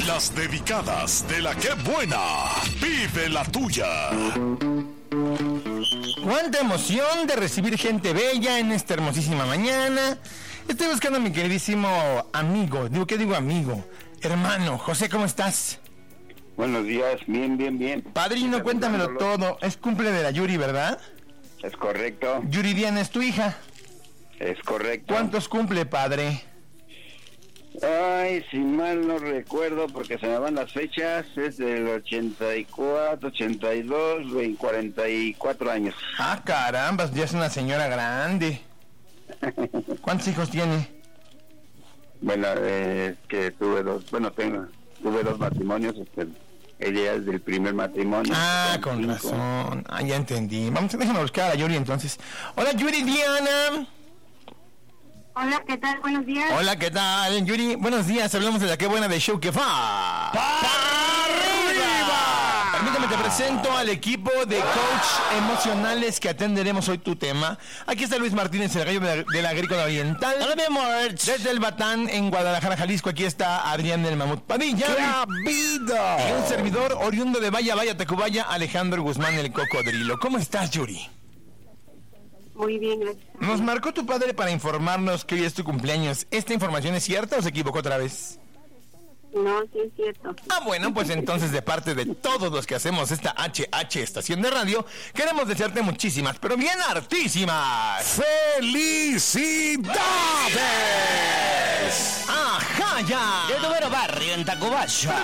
Las dedicadas de la que buena. Vive la tuya. Cuánta emoción de recibir gente bella en esta hermosísima mañana. Estoy buscando a mi queridísimo amigo. ¿Qué digo amigo? Hermano, José, ¿cómo estás? Buenos días, bien. Padrino, cuéntamelo todo. Es cumple de la Yuri, ¿verdad? Es correcto. Yuri Diana es tu hija. Es correcto. ¿Cuántos cumple, padre? Ay, si mal no recuerdo, porque se me van las fechas, es del 84, 82, 44 años. Ah, caramba, ya es una señora grande. ¿Cuántos hijos tiene? Bueno, que tuve dos matrimonios, ella es del primer matrimonio. Ah, con 5. razón. Ah, ya entendí. Déjame buscar a Yuri entonces. Hola, Yuri Diana. Hola, ¿qué tal? Buenos días. Hola, ¿qué tal, Yuri? Buenos días, hablamos de la que buena de show que va. ¡Arriba! Permítame, te presento al equipo de coach emocionales que atenderemos hoy tu tema. Aquí está Luis Martínez, el gallo de la Agrícola Oriental. Hola, mi amor. Desde el Batán, en Guadalajara, Jalisco, aquí está Adrián del Mamut Padilla. ¡Qué vida! Y un servidor oriundo de Vaya, Tacubaya, Alejandro Guzmán, el Cocodrilo. ¿Cómo estás, Yuri? Muy bien, gracias. Nos marcó tu padre para informarnos que hoy es tu cumpleaños. ¿Esta información es cierta o se equivocó otra vez? No, sí es cierto. Ah, bueno, pues entonces de parte de todos los que hacemos esta HH estación de radio, queremos desearte muchísimas, pero bien hartísimas ¡felicidades! ¡Ajá, ya! De Tubero Barrio, en Tacubaya.